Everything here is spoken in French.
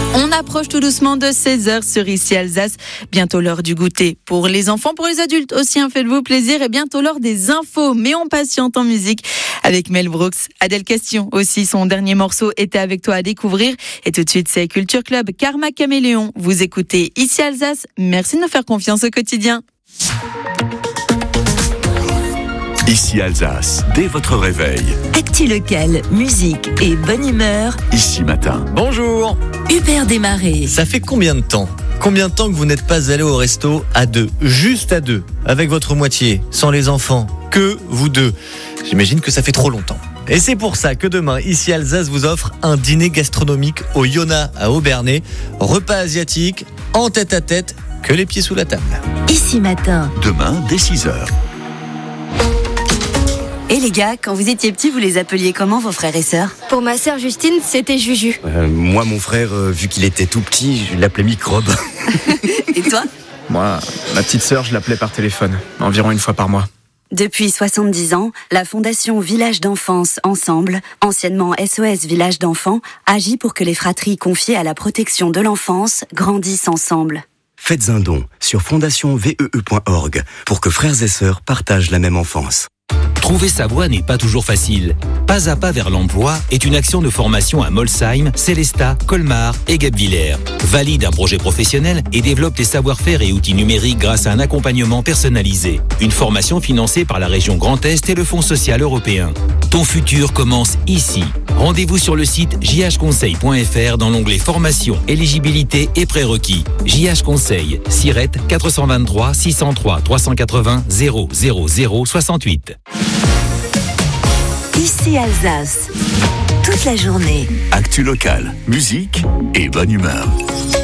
On approche tout doucement de 16h sur Ici Alsace. Bientôt l'heure du goûter pour les enfants, pour les adultes aussi, faites-vous plaisir. Et bientôt l'heure des infos, mais on patiente en musique avec Mel Brooks. Adèle Question aussi, son dernier morceau était avec toi à découvrir. Et tout de suite, c'est Culture Club, Karma Caméléon. Vous écoutez Ici Alsace. Merci de nous faire confiance au quotidien. Ici Alsace, dès votre réveil. Actu local, musique et bonne humeur. Ici Matin. Bonjour. Hubert Desmarais. Ça fait combien de temps que vous n'êtes pas allé au resto à deux, juste à deux, avec votre moitié, sans les enfants, que vous deux? J'imagine que ça fait trop longtemps. Et c'est pour ça que demain, Ici Alsace vous offre un dîner gastronomique au Yona à Obernai. Repas asiatique, en tête à tête, que les pieds sous la table. Ici Matin. Demain, dès 6h. Et les gars, quand vous étiez petits, vous les appeliez comment vos frères et sœurs? Pour ma sœur Justine, c'était Juju. Moi, mon frère, vu qu'il était tout petit, je l'appelais Microbe. Et toi? Moi, ma petite sœur, je l'appelais par téléphone, environ une fois par mois. Depuis 70 ans, la Fondation Village d'Enfance Ensemble, anciennement SOS Village d'Enfants, agit pour que les fratries confiées à la protection de l'enfance grandissent ensemble. Faites un don sur fondationvee.org pour que frères et sœurs partagent la même enfance. Trouver sa voie n'est pas toujours facile. Pas à pas vers l'emploi est une action de formation à Molsheim, Célestat, Colmar et Guebwiller. Valide un projet professionnel et développe tes savoir-faire et outils numériques grâce à un accompagnement personnalisé. Une formation financée par la région Grand Est et le Fonds social européen. Ton futur commence ici. Rendez-vous sur le site jhconseil.fr dans l'onglet formation, éligibilité et prérequis. JH Conseil, SIRET 423 603 380 000 68. Ici Alsace. Toute la journée. Actu local, musique et bonne humeur.